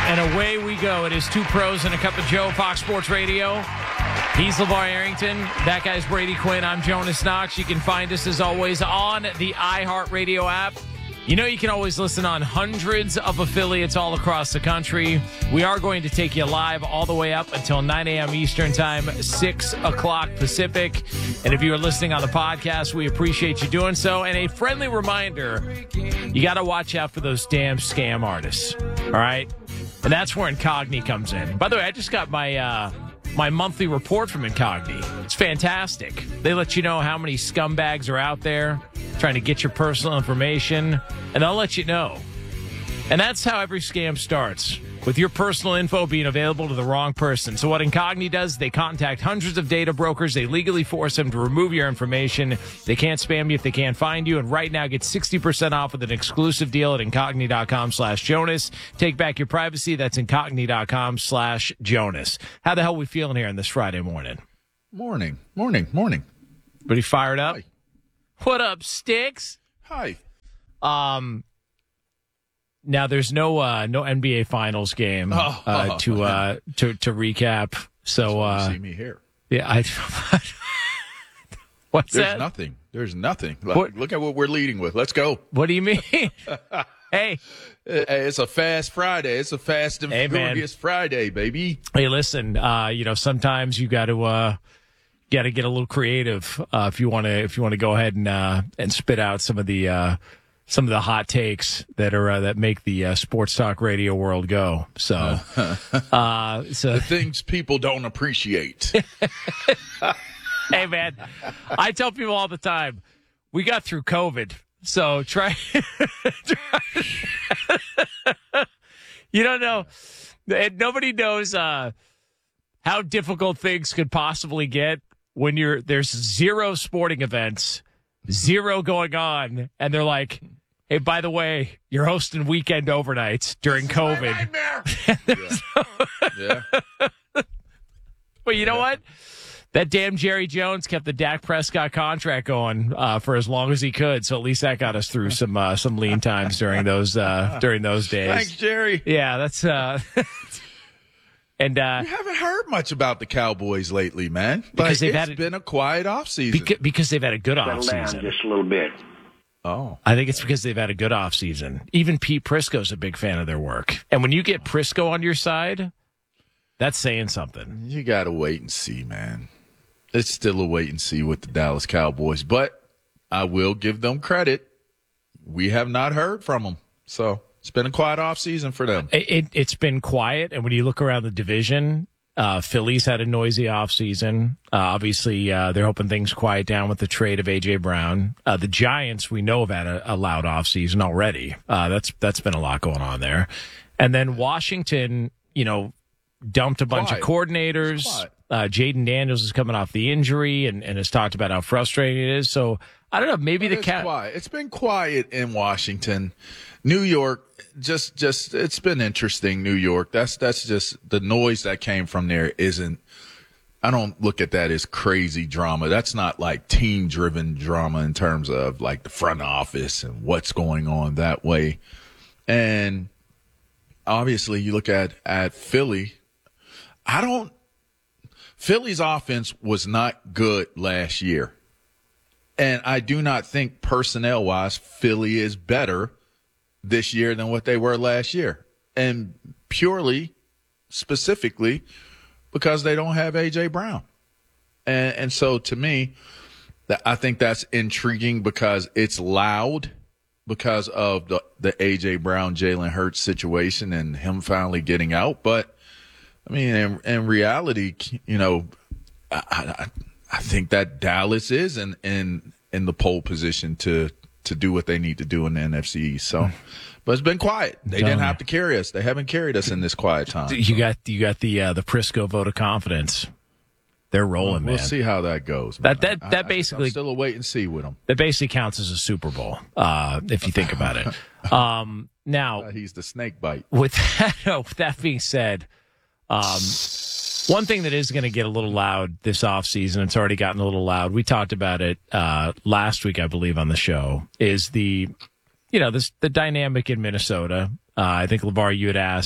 And away we go. It is Two Pros and a Cup of Joe, Fox Sports Radio. He's LeVar Arrington. That guy's Brady Quinn. I'm Jonas Knox. You can find us, as always, on the iHeartRadio app. You know you can always listen on hundreds of affiliates all across the country. We are going to take you live all the way up until 9 a.m. Eastern Time, 6 o'clock Pacific. And if you are listening on the podcast, we appreciate you doing so. And a friendly reminder, you got to watch out for those damn scam artists, all right? And that's where Incogni comes in. By the way, I just got my my monthly report from Incogni. It's fantastic. They let you know how many scumbags are out there trying to get your personal information, and they'll let you know. And that's how every scam starts, with your personal info being available to the wrong person. So what Incogni does, they contact hundreds of data brokers. They legally force them to remove your information. They can't spam you if they can't find you. And right now, get 60% off with an exclusive deal at Incogni.com/Jonas. Take back your privacy. That's Incogni.com/Jonas. How the hell are we feeling here on this Friday morning? Morning. Pretty fired up? Hi. What up, Sticks? Hi. Now there's no NBA Finals game to recap. So see me here. Yeah, what's There's that? nothing. There's nothing. What? Look at what we're leading with. Let's go. What do you mean? Hey, it's a fast Friday. It's a fast and furious Friday, baby. Hey, listen. Sometimes you got to get a little creative if you want to go ahead and spit out some of the hot takes that make the sports talk radio world go. So, the things people don't appreciate. Hey, man, I tell people all the time, we got through COVID, so try. You don't know, and nobody knows how difficult things could possibly get when there's zero sporting events, zero going on, and they're like, hey, by the way, you're hosting weekend overnights during COVID. Yeah. But you know what? That damn Jerry Jones kept the Dak Prescott contract going for as long as he could, so at least that got us through some lean times during those days. Thanks, Jerry. Yeah, that's and you haven't heard much about the Cowboys lately, man. Because it's been a quiet offseason. Because they've had a good Settle down offseason. just a little bit. Oh. I think it's because they've had a good offseason. Even Pete Prisco's a big fan of their work. And when you get Prisco on your side, that's saying something. You got to wait and see, man. It's still a wait and see with the Dallas Cowboys. But I will give them credit. We have not heard from them. So it's been a quiet offseason for them. It's been quiet. And when you look around the division, Philly's had a noisy offseason. Obviously, they're hoping things quiet down with the trade of A.J. Brown. The Giants, we know, have had a loud offseason already. That's been a lot going on there. And then Washington, dumped a bunch of coordinators. Jaden Daniels is coming off the injury and has talked about how frustrating it is. So, I don't know, maybe It's been quiet in Washington. New York, just it's been interesting. New York, that's just the noise that came from there isn't. I don't look at that as crazy drama. That's not like team-driven drama in terms of like the front office and what's going on that way. And obviously, you look at Philly. Philly's offense was not good last year. And I do not think personnel-wise Philly is better this year than what they were last year. And purely, specifically, because they don't have A.J. Brown. And so to me, I think that's intriguing because it's loud because of the A.J. Brown, Jalen Hurts situation and him finally getting out. But, I mean, in reality, I think that Dallas is in the pole position to do what they need to do in the NFC East. So, but it's been quiet. They didn't have to carry us. They haven't carried us in this quiet time. You got the Prisco vote of confidence. They're rolling, man. We'll see how that goes. Man. That basically I'm still a wait and see with them. That basically counts as a Super Bowl if you think about it. Now he's the snake bite. With that being said. One thing that is going to get a little loud this offseason, it's already gotten a little loud. We talked about it last week, I believe, on the show, is the dynamic in Minnesota. I think, LeVar, you had asked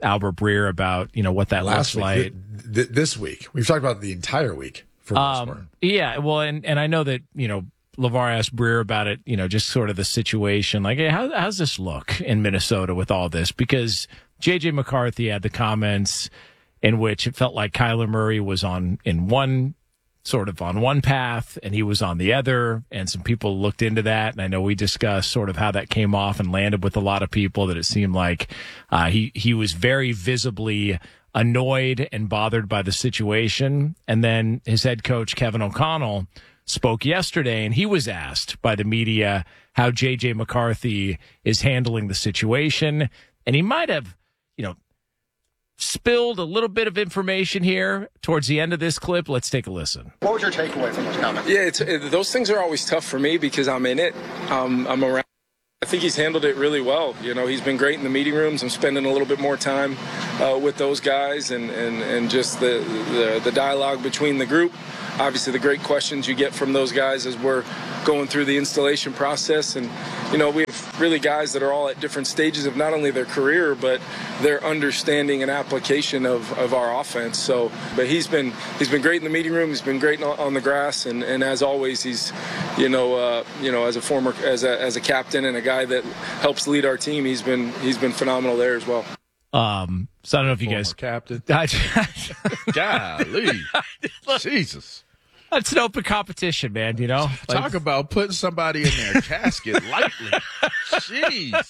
Albert Breer about, what that looks like. This week. We've talked about the entire week for most part. Yeah, well, and I know that, LeVar asked Breer about it, just sort of the situation. Like, hey, how's this look in Minnesota with all this? Because J.J. McCarthy had the comments in which it felt like Kyler Murray was on one path and he was on the other, and some people looked into that. And I know we discussed sort of how that came off and landed with a lot of people, that it seemed like he was very visibly annoyed and bothered by the situation. And then his head coach, Kevin O'Connell, spoke yesterday, and he was asked by the media how J.J. McCarthy is handling the situation. And he might have, spilled a little bit of information here towards the end of this clip. Let's take a listen. What was your takeaway from those comments? Yeah, those things are always tough for me because I'm in it. I'm around. I think he's handled it really well. He's been great in the meeting rooms. I'm spending a little bit more time with those guys and just the dialogue between the group. Obviously, the great questions you get from those guys as we're going through the installation process. And, we have really guys that are all at different stages of not only their career, but their understanding and application of our offense. So, but he's been great in the meeting room. He's been great on the grass. And as always, he's, as a captain and a guy that helps lead our team, he's been phenomenal there as well. So I don't know if you guys, captain. Golly, Jesus. It's an open competition, man. Talk about putting somebody in their casket lightly. Jeez.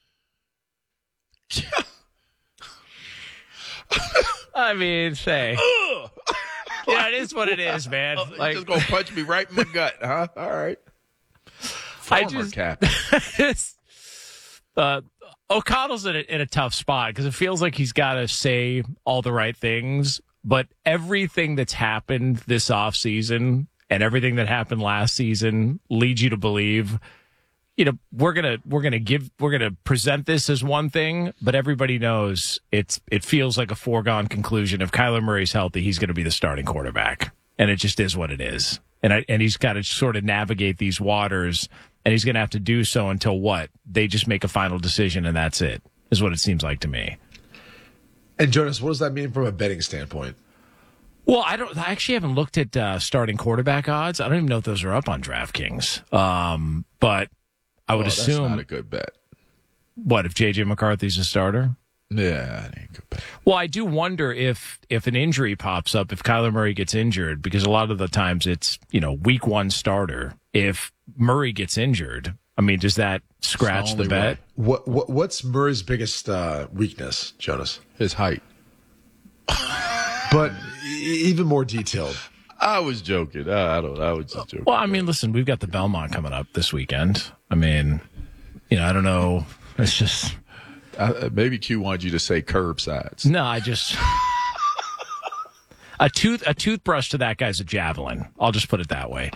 I mean, say, it is what it is, man. Like, just gonna punch me right in my gut, huh? All right. Former captain. O'Connell's in a tough spot because it feels like he's got to say all the right things, but everything that's happened this offseason and everything that happened last season leads you to believe, we're gonna present this as one thing, but everybody knows it feels like a foregone conclusion. If Kyler Murray's healthy, he's going to be the starting quarterback, and it just is what it is. And he's got to sort of navigate these waters. And he's going to have to do so until what? They just make a final decision, and that's it, is what it seems like to me. And, Jonas, what does that mean from a betting standpoint? Well, I actually haven't looked at starting quarterback odds. I don't even know if those are up on DraftKings. But I would assume. That's not a good bet. What, if J.J. McCarthy's a starter? Yeah, that ain't a good bet. Well, I do wonder if an injury pops up, if Kyler Murray gets injured, because a lot of the times it's, week one starter. If Murray gets injured, I mean, does that scratch the bet? What's Murray's biggest weakness, Jonas? His height. But even more detailed. I was joking. I was just joking. Well, I mean, listen, we've got the Belmont coming up this weekend. I mean, I don't know. It's just maybe Q wanted you to say curbsides. No, I just a toothbrush to that guy's a javelin. I'll just put it that way.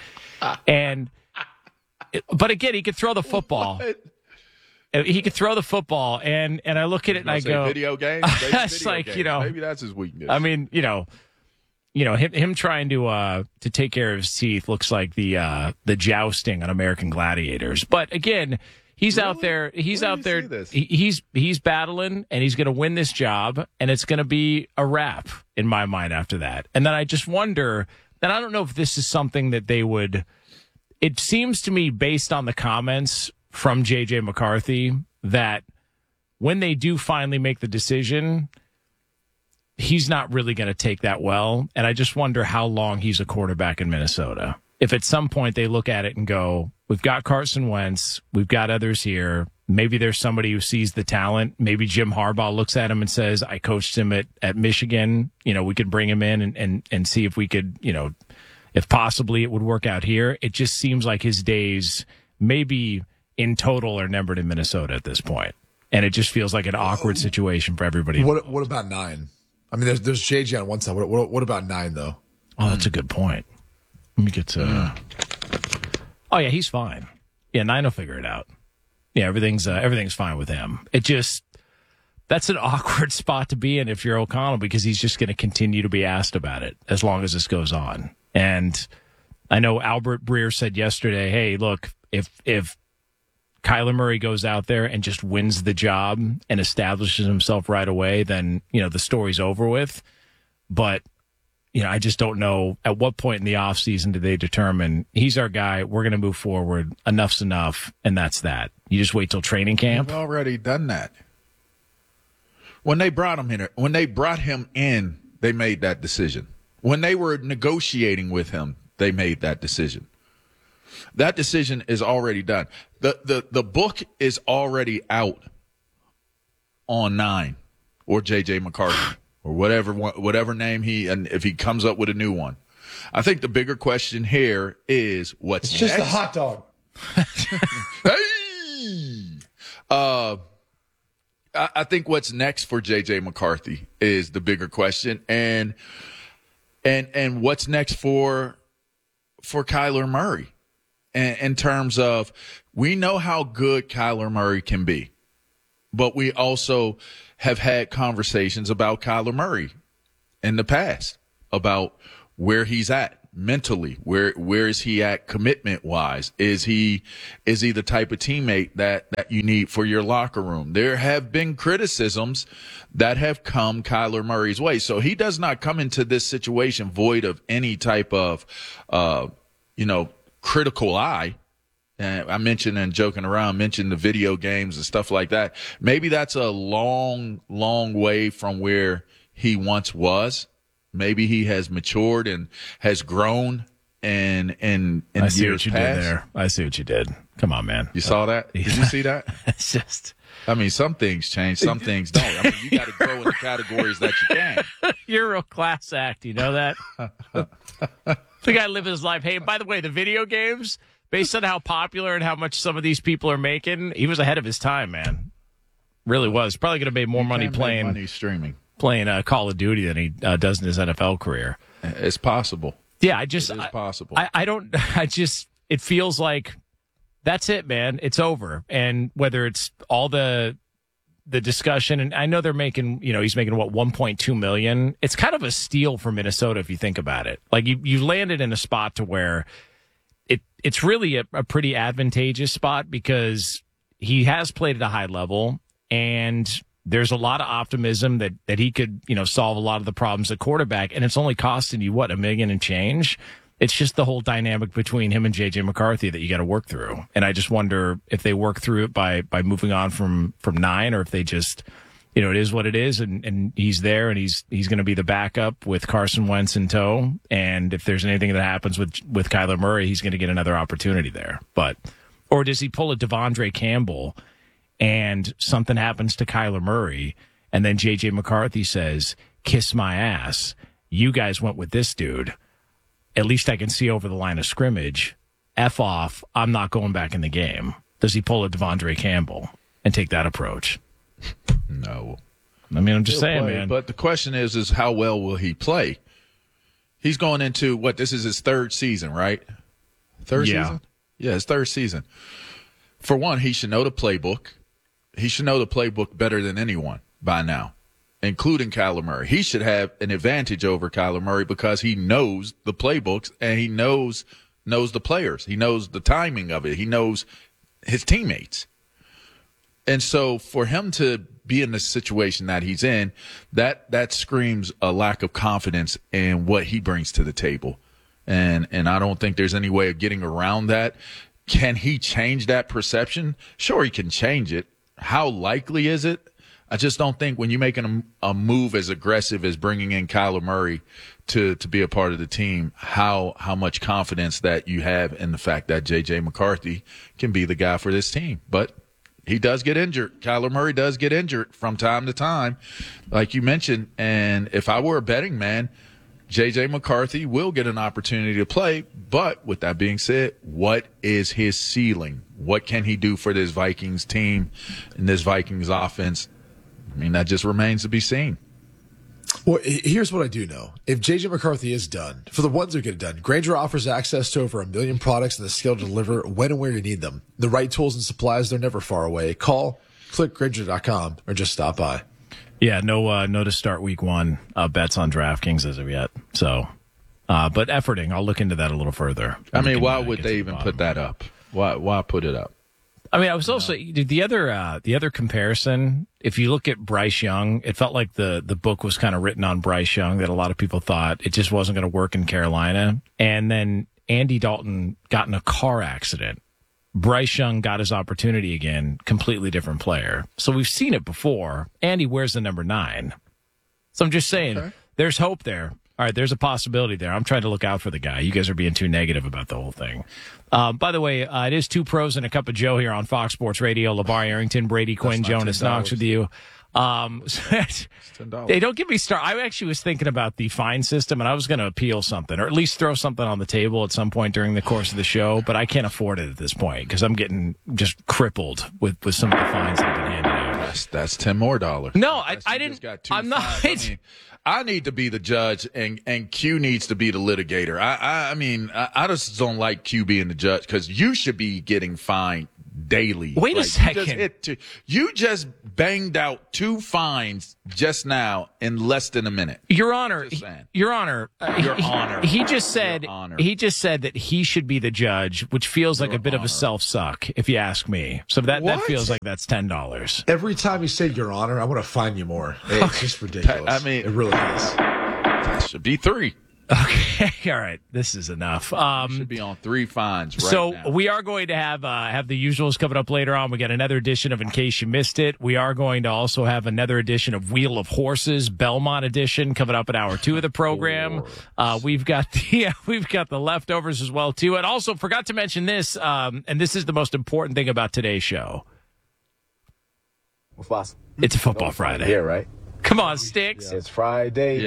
But again, he could throw the football. He could throw the football, and I look at it and I go, video games. It's like games. Maybe that's his weakness. I mean, him trying to take care of his teeth looks like the jousting on American Gladiators. But again, he's out there. He's battling, and he's going to win this job, and it's going to be a wrap in my mind after that. And then I just wonder. And I don't know if this is something that they would. It seems to me, based on the comments from J.J. McCarthy, that when they do finally make the decision, he's not really going to take that well. And I just wonder how long he's a quarterback in Minnesota. If at some point they look at it and go, we've got Carson Wentz, we've got others here. Maybe there's somebody who sees the talent. Maybe Jim Harbaugh looks at him and says, I coached him at Michigan. We could bring him in and see if we could, if possibly it would work out here. It just seems like his days maybe in total are numbered in Minnesota at this point. And it just feels like an awkward situation for everybody. What about 9? I mean, there's JJ on one side. What about 9, though? Oh, that's a good point. Let me get to... Oh, yeah, he's fine. Yeah, 9 will figure it out. Yeah, everything's fine with him. It just, that's an awkward spot to be in if you're O'Connell, because he's just going to continue to be asked about it as long as this goes on. And I know Albert Breer said yesterday, hey, look, if Kyler Murray goes out there and just wins the job and establishes himself right away, then, the story's over with. But, I just don't know at what point in the offseason do they determine he's our guy, we're going to move forward, enough's enough, and that's that. You just wait till training camp? They've already done that. When they brought him in, they made that decision. When they were negotiating with him, they made that decision. That decision is already done. The book is already out on 9 or J.J. McCarthy or whatever name and if he comes up with a new one. I think the bigger question here is what's next. It's just a hot dog. Hey! I think what's next for J.J. McCarthy is the bigger question. And what's next for Kyler Murray? In terms of, we know how good Kyler Murray can be, but we also have had conversations about Kyler Murray in the past, about where he's at mentally, where is he at commitment wise? Is he the type of teammate that you need for your locker room? There have been criticisms that have come Kyler Murray's way. So he does not come into this situation void of any type of, critical eye. And I mentioned and joking around, mentioned the video games and stuff like that. Maybe that's a long, long way from where he once was. Maybe he has matured and has grown in I see years what you past. did there. I see what you did. Come on, man. You saw that? Did you see that? It's just, I mean, some things change, some things don't. I mean, you got to grow in the categories that you can. you're a real class act. You know that? The guy lived his life. Hey, by the way, the video games, based on how popular and how much some of these people are making, he was ahead of his time, man. Really was. Probably going to make more money playing streaming, playing Call of Duty than he does in his NFL career. It's possible. Yeah, It is possible. It feels like that's it, man. It's over. And whether it's all the discussion, and I know they're making, he's making what, $1.2 million. It's kind of a steal for Minnesota if you think about it. Like you landed in a spot to where it's really a pretty advantageous spot because he has played at a high level and there's a lot of optimism that he could, solve a lot of the problems at quarterback, and it's only costing you $1 million and change. It's just the whole dynamic between him and J.J. McCarthy that you got to work through. And I just wonder if they work through it by moving on from 9, or if they just, it is what it is, and he's there, and he's going to be the backup with Carson Wentz in tow. And if there's anything that happens with Kyler Murray, he's going to get another opportunity there. Or does he pull a Devondre Campbell and something happens to Kyler Murray, and then J.J. McCarthy says, "Kiss my ass. You guys went with this dude. At least I can see over the line of scrimmage. F off. I'm not going back in the game." Does he pull a Devondre Campbell and take that approach? No. I mean, I'm just He'll saying, play, man. But the question is how well will he play? He's going into this is his third season, right? Third season? Yeah, his third season. For one, he should know the playbook. He should know the playbook better than anyone by now, including Kyler Murray. He should have an advantage over Kyler Murray because he knows the playbooks and he knows the players. He knows the timing of it. He knows his teammates. And so for him to be in the situation that he's in, that screams a lack of confidence in what he brings to the table. And I don't think there's any way of getting around that. Can he change that perception? Sure, he can change it. How likely is it? I just don't think when you're making a move as aggressive as bringing in Kyler Murray to be a part of the team, how much confidence that you have in the fact that J.J. McCarthy can be the guy for this team. But he does get injured. Kyler Murray does get injured from time to time, like you mentioned. And if I were a betting man, J.J. McCarthy will get an opportunity to play. But with that being said, what is his ceiling? What can he do for this Vikings team and this Vikings offense? I mean, that just remains to be seen. Well, here's what I do know. If J.J. McCarthy is done, for the ones who get it done, Grainger offers access to over 1 million products and the skill to deliver when and where you need them. The right tools and supplies, they're never far away. Call, click Grainger.com, or just stop by. Yeah, no to start week 1 bets on DraftKings as of yet. So, but efforting, I'll look into that a little further. I mean, why would they even put that up? Why put it up? I mean, I was also the other comparison. If you look at Bryce Young, it felt like the book was kind of written on Bryce Young, that a lot of people thought it just wasn't going to work in Carolina. And then Andy Dalton got in a car accident. Bryce Young got his opportunity again, completely different player. So we've seen it before. Andy wears the number 9. So I'm just saying, There's hope there. All right, there's a possibility there. I'm trying to look out for the guy. You guys are being too negative about the whole thing. By the way, it is 2 Pros and a Cup of Joe here on Fox Sports Radio. LeVar Arrington, Brady Quinn, Jonas Knox with you. They don't give me I actually was thinking about the fine system, and I was going to appeal something, or at least throw something on the table at some point during the course of the show, but I can't afford it at this point because I'm getting just crippled with some of the fines that have been handed out. That's $10 more. No, I didn't. I'm not. I need to be the judge, and Q needs to be the litigator. I mean, I just don't like Q being the judge because you should be getting fined daily. Wait a second. You just banged out 2 fines just now in less than a minute. Your Honor, Your Honor, Your Honor. He just said that he should be the judge, which feels like a bit of a self-suck, if you ask me. So that feels like that's $10. Every time you say Your Honor, I want to fine you more. It's just ridiculous. I mean, it really is. That should be 3. Okay, all right. This is enough. Should be on 3 fines right now. So we are going to have the usuals coming up later on. We got another edition of In Case You Missed It. We are going to also have another edition of Wheel of Horses, Belmont edition, coming up in hour 2 of the program. We've got the leftovers as well too, and also forgot to mention this. And this is the most important thing about today's show. What's possible? It's a football Friday. Yeah, right. Come on, Sticks. It's Friday.